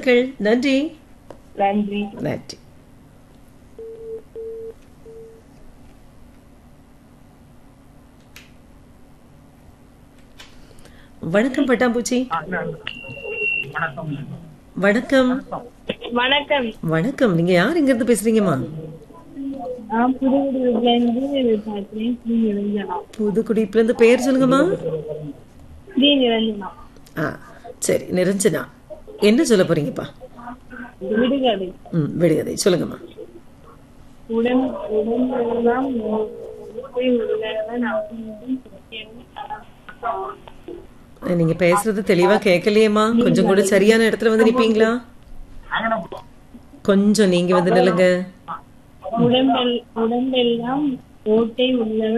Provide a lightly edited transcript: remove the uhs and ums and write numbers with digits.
வாழ்த்துக்கள். நன்றி. நன்றி. நன்றி. வணக்கம் பட்டாம்பூச்சி. வணக்கம். வணக்கம். வணக்கம். நீங்க யார் எங்க இருந்து பேசுறீங்கம்மா? புதுக்குடிப்புல இருந்து பேர் சொல்லுங்கம்மா. சரி நிரஞ்சனா, என்ன சொல்ல போறீங்கப்பா? விடுகதை. விடுகதை சொல்லுங்கம்மா. நீங்க பேசுறது தெளிவா கேட்கலையேம்மா. கொஞ்சம் கூட சரியான இடத்துல வந்து நிப்பீங்களா? கொஞ்சம் நீங்க வந்து நில்லுங்க. உடம்பெல்லாம் ஓட்டை உள்ளவன்